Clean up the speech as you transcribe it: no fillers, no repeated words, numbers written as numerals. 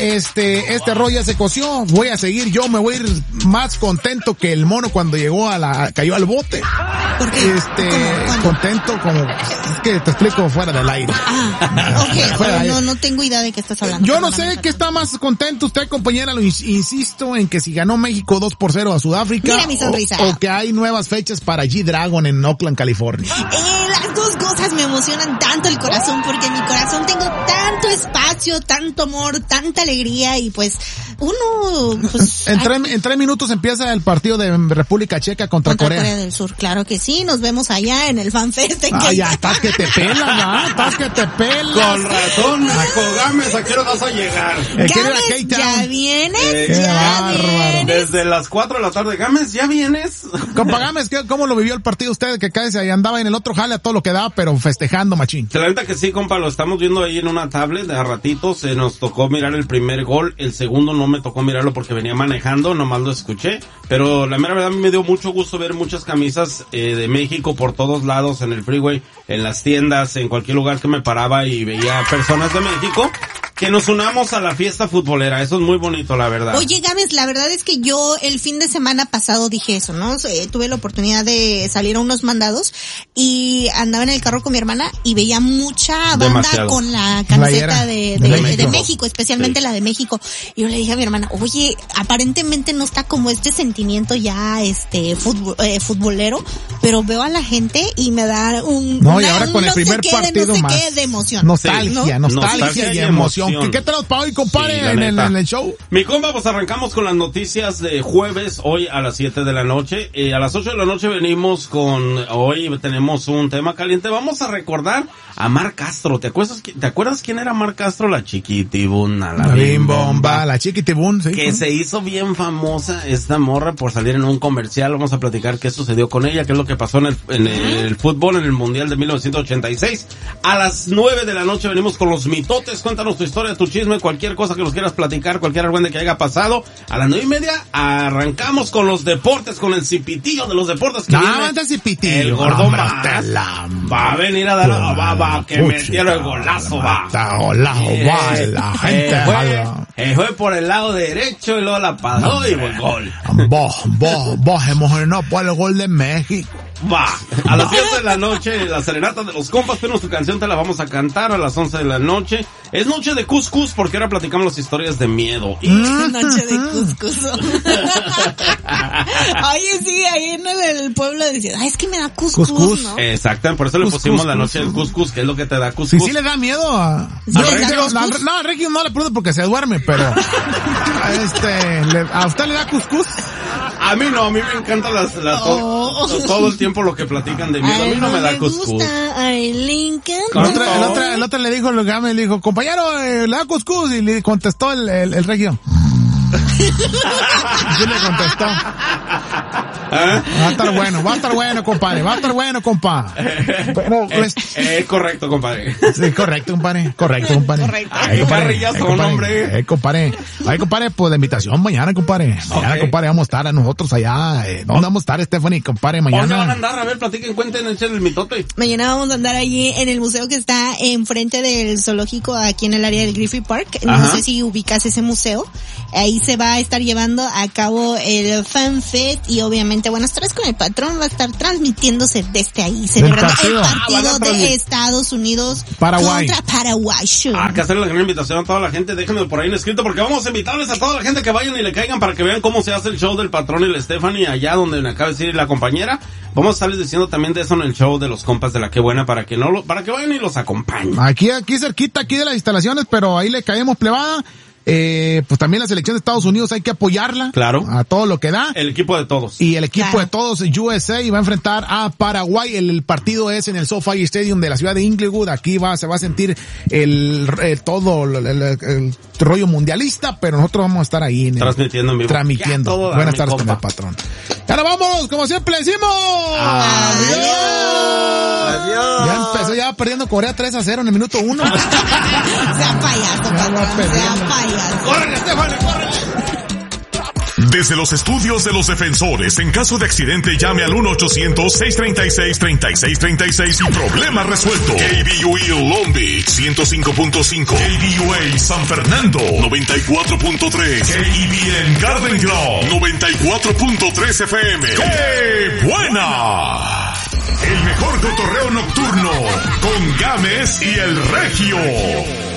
este rollo ya se coció. Voy a seguir, yo me voy a ir más contento que el mono cuando llegó cayó al bote. ¿Por qué? Contento como, es que te explico fuera del aire. No tengo idea de qué estás hablando. Yo no sé qué está más contento usted, compañera, insisto en que si ganó México 2-0 a Sudáfrica. Mira mi sonrisa. O que hay nuevas fechas para G-Dragon en Oakland, California. Las dos cosas me emocionan tanto el corazón, porque en mi corazón tengo tanto espacio, tanto amor, tanta alegría, y pues uno, pues... En 3 minutos empieza el partido de República Checa contra Corea del Sur. Claro que sí, nos vemos allá en el FanFest. Ya estás que te pelas, ¿no? Estás que te pelas. Con razón, Gámez, ¿a qué hora vas a llegar? Gámez, ¿ya vienes? Ya vienes. Desde las 4 de la tarde, Gámez, ¿ya vienes? Compa Gámez, ¿cómo lo vivió el partido usted? Que casi ahí andaba en el otro jale a todo lo que daba, pero festejando, machín. La verdad que sí, compa, lo estamos viendo ahí en una tablet de a ratito. Se nos tocó mirar el primer gol, el segundo no me tocó mirarlo porque venía manejando, nomás lo escuché. Pero la mera verdad me dio mucho gusto ver muchas camisas de México por todos lados, en el freeway, en las tiendas, en cualquier lugar que me paraba y veía personas de México. Que nos unamos a la fiesta futbolera, eso es muy bonito, la verdad. Oye, Gámez, la verdad es que yo el fin de semana pasado dije eso, ¿no? Tuve la oportunidad de salir a unos mandados y andaba en el carro con mi hermana y veía mucha banda Demasiado. Con la camiseta de México, especialmente sí. La de México. Y yo le dije a mi hermana, oye, aparentemente no está como este sentimiento ya, futbolero, pero veo a la gente y me da y ahora con el primer partido más. Qué de emoción. Nostalgia y emoción. ¿Qué tenemos para hoy, compadre, sí, en el show? Mi compa, pues arrancamos con las noticias de jueves, hoy a las 7 de la noche. A las 8 de la noche venimos hoy tenemos un tema caliente. Vamos a recordar a Mar Castro. ¿Te acuerdas quién era Mar Castro? La chiquitibuna, la bimbomba. La chiquitibun, sí. Que se hizo bien famosa esta morra por salir en un comercial. Vamos a platicar qué sucedió con ella, qué es lo que pasó en el fútbol, en el Mundial de 1986. A las 9 de la noche venimos con los mitotes. Cuéntanos tu historia, tu chisme, cualquier cosa que nos quieras platicar, cualquier argüende que haya pasado. A las 9:30 arrancamos con los deportes, con el cipitillo de los deportes que viene. Cipitillo. El gordo va a venir a dar que metieron el golazo, va. La gente fue por el lado derecho y luego la pasó y fue el gol. Vos emocionado por el gol de México. Va, a las 10 de la noche, la serenata de los compas, pero tu canción te la vamos a cantar a las 11 de la noche. Es noche de cuscús porque ahora platicamos las historias de miedo. Noche de cuscús. Oye, sí, ahí en el pueblo decían, es que me da cuscús, ¿no? Exacto, por eso le pusimos la noche del cuscús, que es lo que te da cuscús. Sí le da miedo a Regio no le pregunto porque se duerme, pero ¿a usted le da cuscús? A mí no, a mí me encanta todo el tiempo lo que platican de miedo. A mí no me da cuscús. El otro le dijo, le dijo, compañero, le da cuscús, y le contestó el Regio. ¿Qué le contestó? Va a estar bueno, compadre. Bueno, correcto, compadre. Sí, correcto, compadre. Ay, carrillazo, hombre. Compadre, pues la invitación mañana, compadre. Mañana, compadre, vamos a estar nosotros allá. ¿Dónde vamos a estar, Stephanie, compadre, mañana? ¿Dónde van a andar? A ver, platiquen, cuenten, echen el mitote. Mañana vamos a andar allí en el museo que está enfrente del zoológico, aquí en el área del Griffith Park. No sé si ubicas ese museo. Ahí se va a estar llevando a cabo el FanFest y obviamente Buenas tardes con el patrón va a estar transmitiéndose desde ahí, celebrando el partido de Estados Unidos contra Paraguay. Que hacerle la gran invitación a toda la gente, déjenme por ahí en escrito porque vamos a invitarles a toda la gente que vayan y le caigan para que vean cómo se hace el show del patrón y la Stephanie allá donde me acaba de decir la compañera. Vamos a estarles diciendo también de eso en el show de los compas de la Qué Buena para que vayan y los acompañen. Aquí cerquita, aquí de las instalaciones, pero ahí le caemos plebada. Pues también la selección de Estados Unidos hay que apoyarla. Claro. A todo lo que da. El equipo de todos. Y el equipo de todos, USA, va a enfrentar a Paraguay. El partido es en el SoFi Stadium de la ciudad de Inglewood. Aquí se va a sentir el rollo mundialista, pero nosotros vamos a estar ahí transmitiendo en vivo. Buenas tardes con el patrón. Y ahora vamos, como siempre decimos. Adiós. Ya empezó, ya perdiendo Corea 3-0 en el minuto 1. Sea payaso, patrón. Sea payaso. ¡Córrele, Estefan! ¡Córrele! Desde los estudios de los defensores, en caso de accidente llame al 1-800-636-3636 y problema resuelto. KBUE Long Beach 105.5, KBUA San Fernando 94.3, KEBN Garden Grove 94.3 FM. ¡Qué buena! El mejor cotorreo nocturno con Gámez y el Regio.